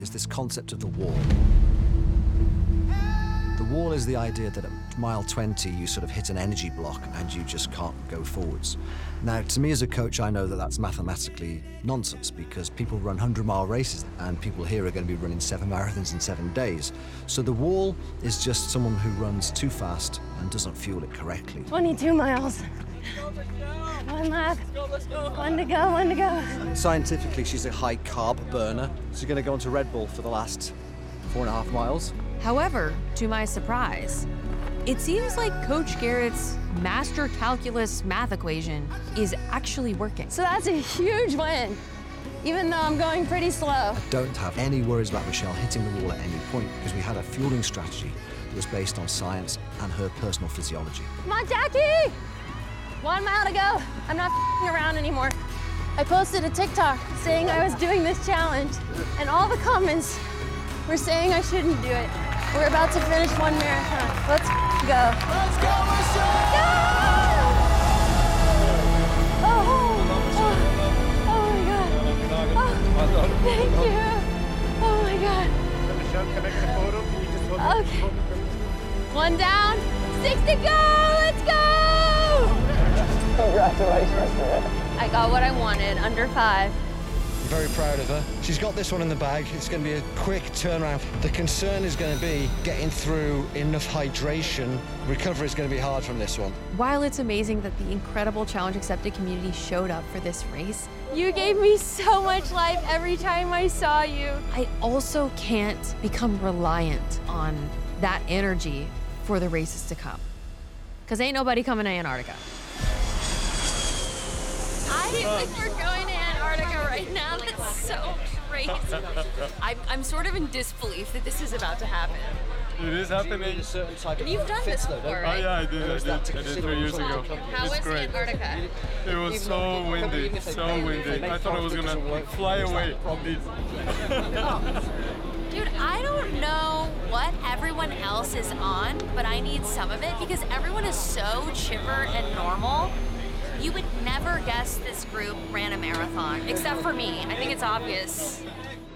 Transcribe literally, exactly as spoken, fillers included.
is this concept of the wall. The wall is the idea that at mile twenty, you sort of hit an energy block and you just can't go forwards. Now, to me as a coach, I know that that's mathematically nonsense because people run hundred-mile races and people here are going to be running seven marathons in seven days. So the wall is just someone who runs too fast and doesn't fuel it correctly. twenty-two miles. One lap. One to go, one to go. Scientifically, she's a high carb burner. She's going to go into Red Bull for the last four and a half miles. However, to my surprise, it seems like Coach Garrett's master calculus math equation is actually working. So that's a huge win, even though I'm going pretty slow. I don't have any worries about Michelle hitting the wall at any point because we had a fueling strategy that was based on science and her personal physiology. Come on, Jackie! One mile to go. I'm not f***ing around anymore. I posted a TikTok saying I was doing this challenge, and all the comments were saying I shouldn't do it. We're about to finish one marathon. Let's f***ing go. Let's go, Michelle! Go! Oh, oh, oh my God. Oh, thank you. Oh my God. Michelle, can I get a photo? Can you just hold it? Okay. One down, six to go. Let's go! Congratulations. I got what I wanted, under five. I'm very proud of her. She's got this one in the bag. It's going to be a quick turnaround. The concern is going to be getting through enough hydration. Recovery is going to be hard from this one. While it's amazing that the incredible Challenge Accepted community showed up for this race, you gave me so much life every time I saw you. I also can't become reliant on that energy for the races to come. Because ain't nobody coming to Antarctica. I think we're going to Antarctica right now. That's so crazy. I'm, I'm sort of in disbelief that this is about to happen. It is happening. A certain type And you've done this before, Oh right? yeah, I did. I did. I did three years ago. How It's was great. Antarctica? It was so windy, so windy. I thought I was gonna fly away from these. Dude, I don't know what everyone else is on, but I need some of it because everyone is so chipper and normal. You would never guess this group ran a marathon, except for me. I think it's obvious.